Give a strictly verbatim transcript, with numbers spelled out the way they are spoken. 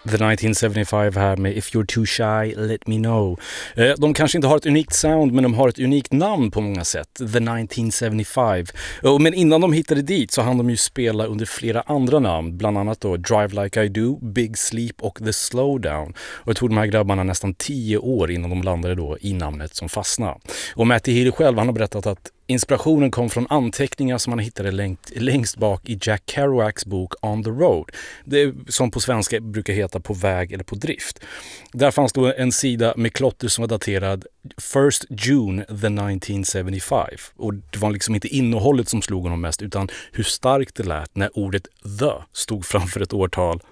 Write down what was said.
The nitton seventy-five här med If You're Too Shy, Let Me Know. De kanske inte har ett unikt sound, men de har ett unikt namn på många sätt. The nitton seventy-five. Men innan de hittade dit så hann de ju spela under flera andra namn. Bland annat då Drive Like I Do, Big Sleep och The Slowdown. Och det tog de här grabbarna nästan tio år innan de landade då i namnet som fastnade. Och Matty Healy själv, han har berättat att inspirationen kom från anteckningar som han hittade längst, längst bak i Jack Kerouacs bok On the Road. Det som på svenska brukar heta På väg eller på drift. Där fanns då en sida med klotter som var daterad First June the nitton seventy-five. Och det var liksom inte innehållet som slog honom mest, utan hur starkt det lät när ordet the stod framför ett årtal